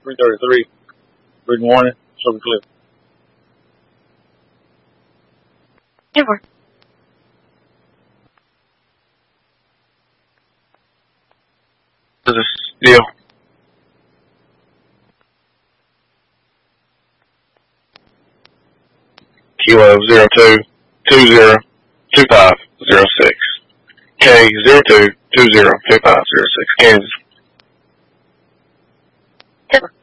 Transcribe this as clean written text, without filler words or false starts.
333. Good morning. So clear. Never. This is Deal. Kilo 02202506. K 02202506. Kansas. Never.